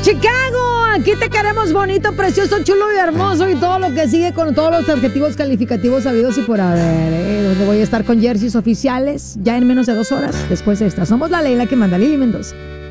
Chicago, aquí te queremos bonito, precioso, chulo y hermoso y todo lo que sigue con todos los adjetivos calificativos sabidos y por haber. Donde voy a estar con jerseys oficiales ya en menos de 2 horas después de esta. Somos la Leila que manda, Lili Mendoza.